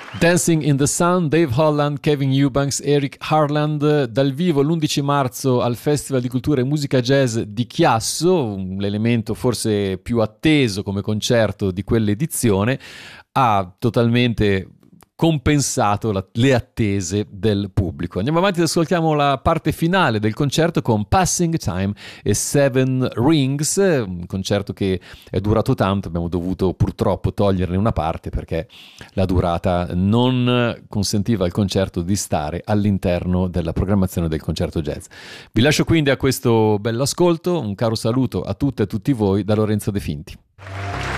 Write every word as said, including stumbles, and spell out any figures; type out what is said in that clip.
Dancing in the Sun, Dave Holland, Kevin Eubanks, Eric Harland, dal vivo l'undici marzo al Festival di Cultura e Musica Jazz di Chiasso, l'elemento forse più atteso come concerto di quell'edizione, ha totalmente compensato la, le attese del pubblico. Andiamo avanti ed ascoltiamo la parte finale del concerto con Passing Time e Seven Rings, un concerto che è durato tanto, abbiamo dovuto purtroppo toglierne una parte perché la durata non consentiva al concerto di stare all'interno della programmazione del concerto jazz. Vi lascio quindi a questo bello ascolto, un caro saluto a tutte e a tutti voi da Lorenzo De Finti.